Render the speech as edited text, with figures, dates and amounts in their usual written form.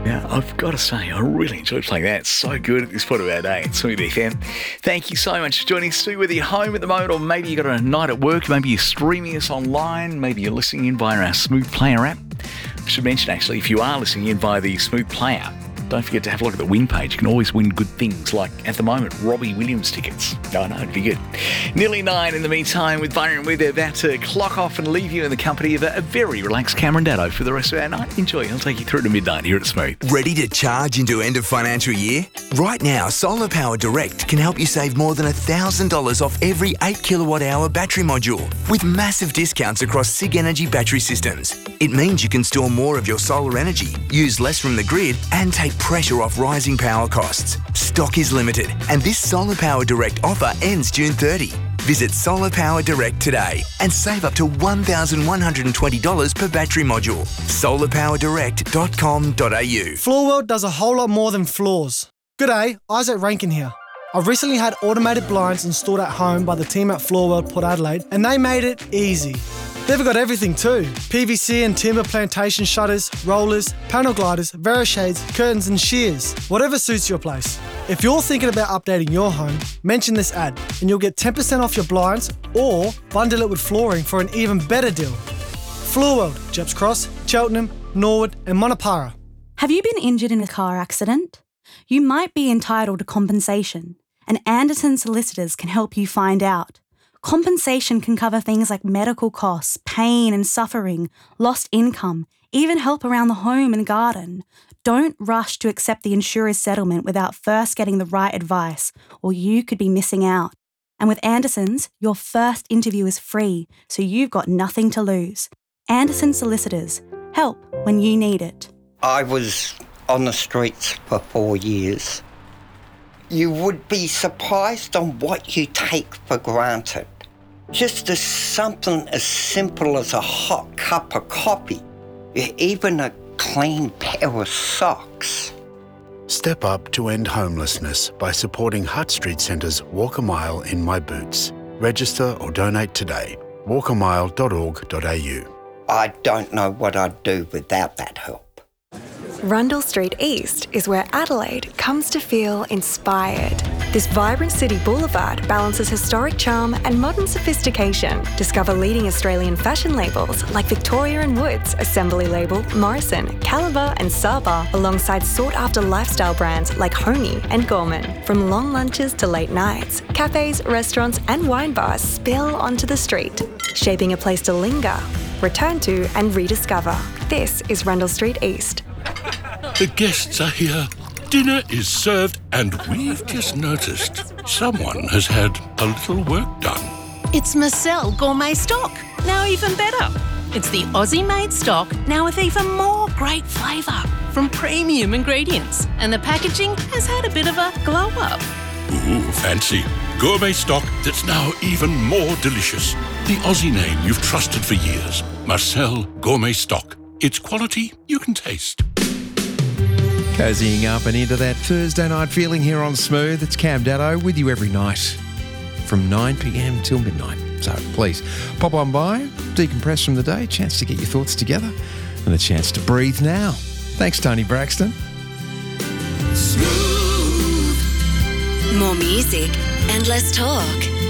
Now, I've got to say, I really enjoyed playing that. It's so good at this point of our day at Smooth FM. Thank you so much for joining us too, whether you're home at the moment or maybe you've got a night at work, maybe you're streaming us online, maybe you're listening in via our Smooth Player app. I should mention, actually, if you are listening in via the Smooth Player, don't forget to have a look at the win page. You can always win good things, like, at the moment, Robbie Williams tickets. Oh, no, it'd be good. Nearly 9 in the meantime with Byron. We're about to clock off and leave you in the company of a very relaxed Cameron Daddo for the rest of our night. Enjoy. I'll take you through to midnight here at Smooth. Ready to charge into end of financial year? Right now, Solar Power Direct can help you save more than $1,000 off every 8 kilowatt hour battery module with massive discounts across SIG Energy battery systems. It means you can store more of your solar energy, use less from the grid, and take pressure off rising power costs. Stock is limited, and this Solar Power Direct offer ends June 30. Visit Solar Power Direct today and save up to $1,120 per battery module. solarpowerdirect.com.au. Floor World does a whole lot more than floors. G'day, Isaac Rankin here. I've recently had automated blinds installed at home by the team at Floor World Port Adelaide, and they made it easy. They've got everything too. PVC and timber plantation shutters, rollers, panel gliders, Verishades, curtains and shears. Whatever suits your place. If you're thinking about updating your home, mention this ad and you'll get 10% off your blinds or bundle it with flooring for an even better deal. Floor World, Jeps Cross, Cheltenham, Norwood and Monopara. Have you been injured in a car accident? You might be entitled to compensation, and Anderson Solicitors can help you find out. Compensation can cover things like medical costs, pain and suffering, lost income, even help around the home and garden. Don't rush to accept the insurer's settlement without first getting the right advice, or you could be missing out. And with Anderson's, your first interview is free, so you've got nothing to lose. Anderson Solicitors. Help when you need it. I was on the streets for 4 years. You would be surprised on what you take for granted. Just as something as simple as a hot cup of coffee, even a clean pair of socks. Step up to end homelessness by supporting Hutt Street Centre's Walk a Mile in My Boots. Register or donate today. walkamile.org.au. I don't know what I'd do without that help. Rundle Street East is where Adelaide comes to feel inspired. This vibrant city boulevard balances historic charm and modern sophistication. Discover leading Australian fashion labels like Victoria & Woods, Assembly Label, Morrison, Caliber and Saba, alongside sought-after lifestyle brands like Honey and Gorman. From long lunches to late nights, cafes, restaurants and wine bars spill onto the street, shaping a place to linger, return to and rediscover. This is Rundle Street East. The guests are here. Dinner is served, and we've just noticed someone has had a little work done. It's Marcel Gourmet Stock, now even better. It's the Aussie-made stock, now with even more great flavour from premium ingredients. And the packaging has had a bit of a glow-up. Ooh, fancy. Gourmet stock that's now even more delicious. The Aussie name you've trusted for years. Marcel Gourmet Stock. It's quality you can taste. Cozying up and into that Thursday night feeling here on Smooth. It's Cam Daddo with you every night from 9 p.m. till midnight. So please pop on by, decompress from the day, chance to get your thoughts together and a chance to breathe now. Thanks, Tony Braxton. Smooth. More music and less talk.